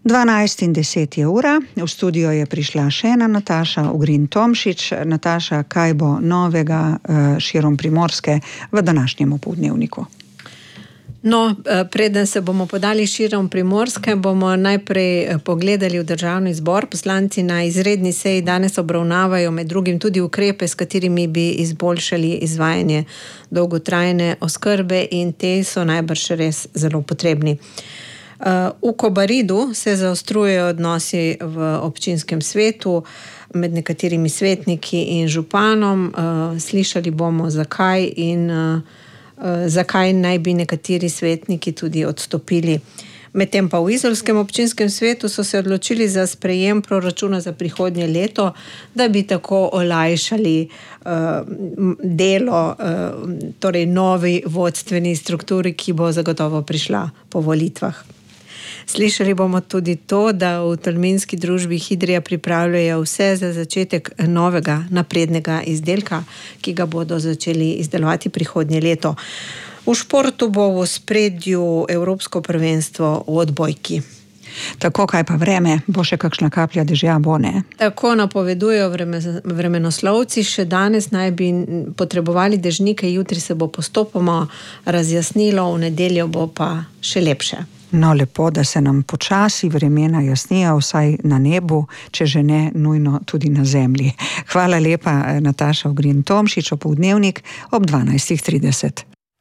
12:10 je ura, v studio je prišla še ena Nataša Ogrin Tomšič. Nataša, kaj bo novega širom Primorske v današnjem opoldnevniku? No, preden se bomo podali širom Primorske, bomo najprej pogledali v Državni zbor. Poslanci na izredni seji danes obravnavajo med drugim tudi ukrepe, s katerimi bi izboljšali izvajanje dolgotrajne oskrbe, in te so najbrž res zelo potrebni. V Kobaridu se zaostrujejo odnosi v občinskem svetu med nekaterimi svetniki in županom. Slišali bomo, zakaj in zakaj naj bi nekateri svetniki tudi odstopili. Medtem pa v izolskem občinskem svetu so se odločili za sprejem proračuna za prihodnje leto, da bi tako olajšali delo, torej novi vodstveni strukturi, ki bo zagotovo prišla po volitvah. Slišali bomo tudi to, da v tolminski družbi Hidrija pripravljajo vse za začetek novega naprednega izdelka, ki ga bodo začeli izdelovati prihodnje leto. V športu bo v ospredju Evropsko prvenstvo v odbojki. Tako, kaj pa vreme? Bo še kakšna kaplja dežja, bo ne? Tako napovedujejo vremenoslovci. Še danes naj bi potrebovali dežnike, jutri se bo postopoma razjasnilo, v nedeljo bo pa še lepše. No, lepo, da se nam počasi vremena jasnijo, vsaj na nebu, če že ne nujno tudi na zemlji. Hvala lepa, Nataša Ogrin Tomšič, opoldnevnik ob 12:30.